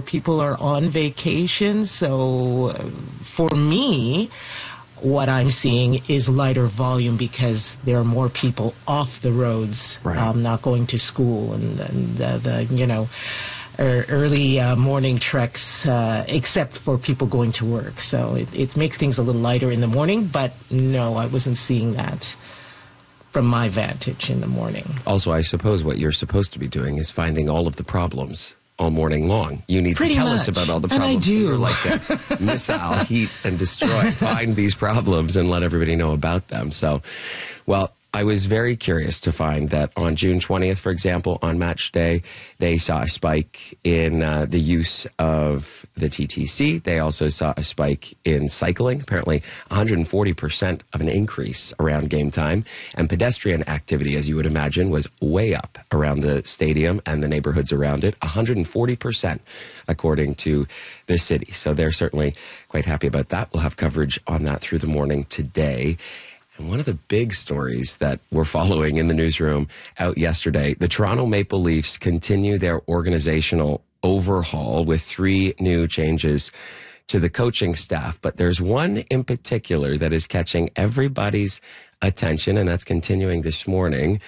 people are on vacation. So for me, what I'm seeing is lighter volume because there are more people off the roads, not going to school, and the early morning treks, except for people going to work. So it makes things a little lighter in the morning, but no, I wasn't seeing that from my vantage in the morning. Also, I suppose what you're supposed to be doing is finding all of the problems all morning long. You need Pretty to tell much. us about all the problems. And I do. That are like a missile, heat, and destroy. Find these problems and let everybody know about them. So, well, I was very curious to find that on June 20th, for example, on match day, they saw a spike in the use of the TTC. They also saw a spike in cycling, apparently 140% of an increase around game time. And pedestrian activity, as you would imagine, was way up around the stadium and the neighborhoods around it, 140%, according to the city. So they're certainly quite happy about that. We'll have coverage on that through the morning today. And one of the big stories that we're following in the newsroom out yesterday, the Toronto Maple Leafs continue their organizational overhaul with 3 new changes to the coaching staff. But there's one in particular that is catching everybody's attention, and that's continuing this morning.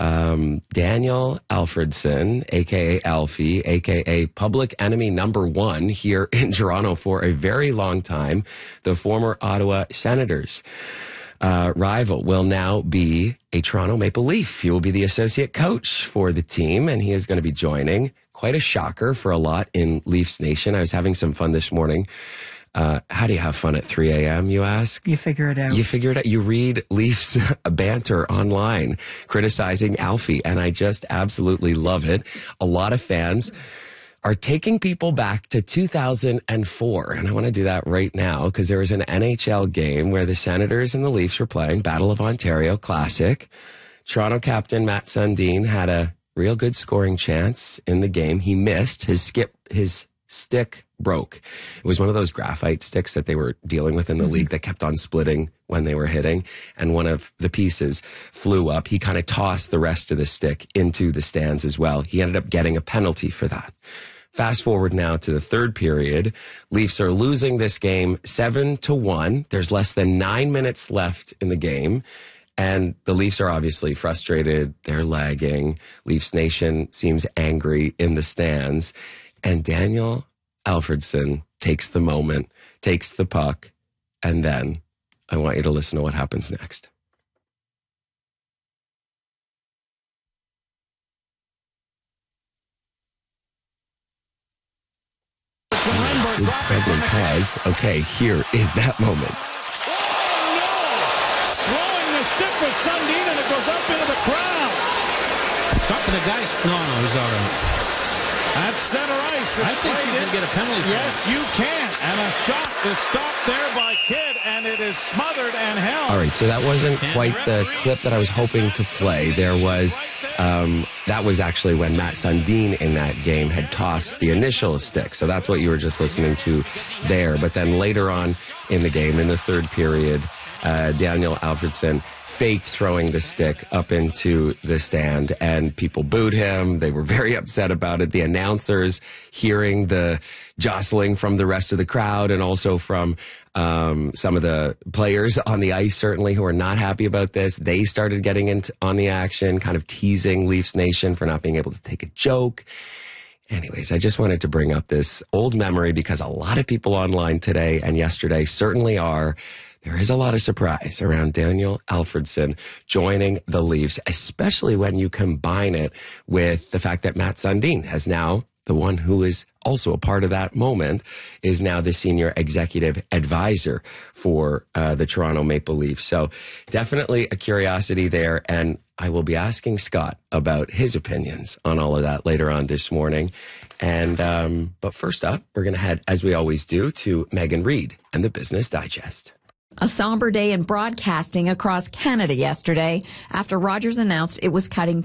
Daniel Alfredson, a.k.a. Alfie, a.k.a. public enemy number 1 here in Toronto for a very long time, the former Ottawa Senators rival, will now be a Toronto Maple Leaf. He will be the associate coach for the team, and he is going to be joining. Quite a shocker for a lot in Leafs Nation. I was having some fun this morning. How do you have fun at 3 a.m., you ask? You figure it out. You figure it out. You read Leafs banter online criticizing Alfie, and I just absolutely love it. A lot of fans are taking people back to 2004. And I want to do that right now because there was an NHL game where the Senators and the Leafs were playing, Battle of Ontario Classic. Toronto captain Matt Sundin had a real good scoring chance in the game. He missed. His stick broke. It was one of those graphite sticks that they were dealing with in the league that kept on splitting when they were hitting. And one of the pieces flew up. He kind of tossed the rest of the stick into the stands as well. He ended up getting a penalty for that. Fast forward now to the third period. Leafs are losing this game 7-1. There's less than 9 minutes left in the game. And the Leafs are obviously frustrated. They're lagging. Leafs Nation seems angry in the stands. And Daniel Alfredson takes the moment, takes the puck, and then I want you to listen to what happens next. Okay, here is that moment. Oh, no! Throwing the stick with Sundin, and it goes up into the crowd. Stopping the guy. No, he's all right. At center ice. I think you can get a penalty. Yes, you can. And a shot is stopped there by Kidd, and it is smothered and held. All right, so that wasn't quite the clip that I was hoping to play. There was, that was actually when Matt Sundin in that game had tossed the initial stick. So that's what you were just listening to there. But then later on in the game, in the third period, Daniel Alfredson faked throwing the stick up into the stand, and people booed him. They were very upset about it. The announcers, hearing the jostling from the rest of the crowd and also from some of the players on the ice, certainly, who are not happy about this, they started getting on the action, kind of teasing Leafs Nation for not being able to take a joke. Anyways, I just wanted to bring up this old memory because a lot of people online today and yesterday certainly are. There is a lot of surprise around Daniel Alfredson joining the Leafs, especially when you combine it with the fact that Matt Sundin has now, the one who is also a part of that moment, is now the senior executive advisor for the Toronto Maple Leafs. So definitely a curiosity there, and I will be asking Scott about his opinions on all of that later on this morning. And but first up, we're going to head, as we always do, to Megan Reid and the Business Digest. A somber day in broadcasting across Canada yesterday after Rogers announced it was cutting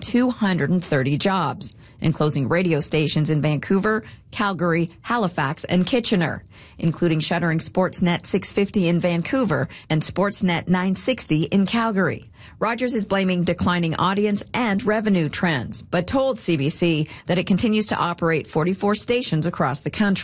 230 jobs and closing radio stations in Vancouver, Calgary, Halifax, and Kitchener, including shuttering Sportsnet 650 in Vancouver and Sportsnet 960 in Calgary. Rogers is blaming declining audience and revenue trends, but told CBC that it continues to operate 44 stations across the country.